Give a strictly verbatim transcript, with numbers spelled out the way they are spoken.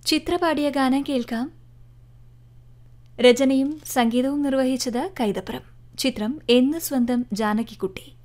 ചിത്ര പാടിയ ഗാനം കേൾക്കാം. രചനയും സംഗീതവും നിർവഹിച്ചത് കൈതപ്രം. ചിത്രം എന്ന് സ്വന്തം ജാനകിക്കുട്ടി.